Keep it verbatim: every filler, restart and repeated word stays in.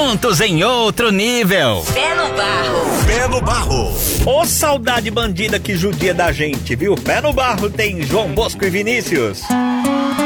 juntos em outro nível. Pé no barro. Pé no barro. Ô saudade bandida que judia da gente, viu? Pé no barro tem João Bosco e Vinícius.